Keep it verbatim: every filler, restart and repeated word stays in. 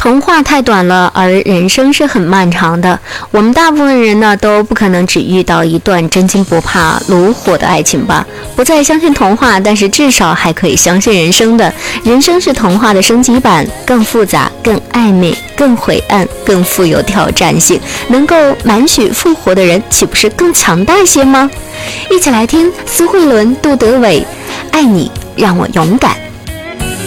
童话太短了，而人生是很漫长的。我们大部分人呢，都不可能只遇到一段真金不怕炉火的爱情吧。不再相信童话，但是至少还可以相信人生的。人生是童话的升级版，更复杂，更暧昧，更晦暗，更富有挑战性。能够满血复活的人，岂不是更强大些吗？一起来听苏慧伦、杜德伟，爱你让我勇敢。